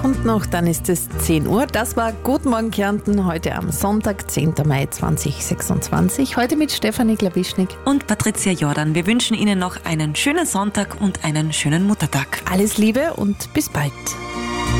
Sekunden noch, dann ist es 10 Uhr. Das war Guten Morgen Kärnten, heute am Sonntag, 10. Mai 2026. Heute mit Stefanie Glawischnik und Patricia Jordan. Wir wünschen Ihnen noch einen schönen Sonntag und einen schönen Muttertag. Alles Liebe und bis bald.